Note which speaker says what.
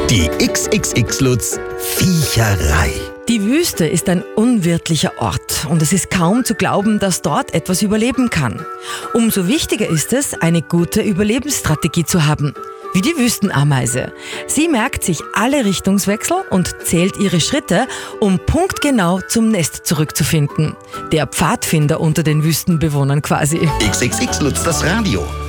Speaker 1: Die XXX-Lutz Viecherei.
Speaker 2: Die Wüste ist ein unwirtlicher Ort und es ist kaum zu glauben, dass dort etwas überleben kann. Umso wichtiger ist es, eine gute Überlebensstrategie zu haben. Wie die Wüstenameise. Sie merkt sich alle Richtungswechsel und zählt ihre Schritte, um punktgenau zum Nest zurückzufinden. Der Pfadfinder unter den Wüstenbewohnern quasi.
Speaker 1: XXX-Lutz das Radio.